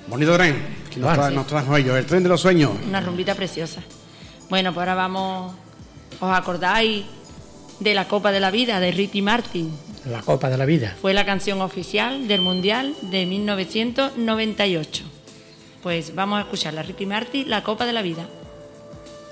Bonito tren, que nos trajo ellos, el tren de los sueños. Una rumbita preciosa. Bueno, pues ahora vamos, ¿os acordáis de la Copa de la Vida de Ricky Martin? La Copa de la Vida. Fue la canción oficial del Mundial de 1998. Pues vamos a escuchar la Ricky Martin, la Copa de la Vida.